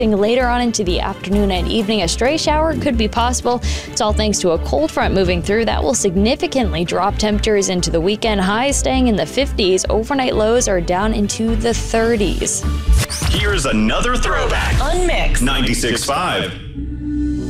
Later on into the afternoon and evening, a stray shower could be possible. It's all thanks to a cold front moving through that will significantly drop temperatures into the weekend. Highs staying in the 50s. Overnight lows are down into the 30s. Here's another throwback on Mix 96.5.